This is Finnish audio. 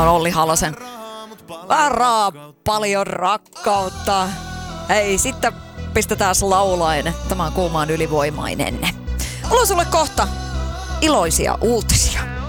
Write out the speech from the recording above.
Olli Halosen varaa paljon rakkautta. Hei, sitten pistetään laulaen. Tämä on Kuumaan ylivoimainen. Mulla on sulle kohta iloisia uutisia.